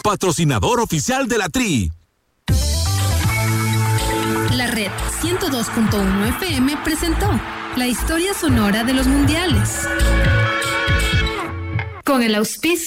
patrocinador oficial de la Tri. La red 102.1 FM presentó la historia sonora de los mundiales. Con el auspicio